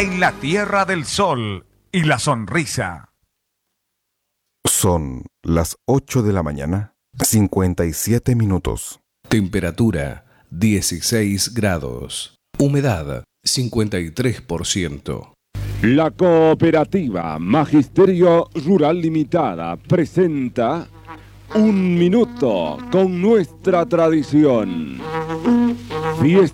en la Tierra del Sol y la Sonrisa. Son las 8 de la mañana, 57 minutos. Temperatura 16 grados. Humedad 53%. La cooperativa Magisterio Rural Limitada presenta Un Minuto con nuestra tradición. Fiesta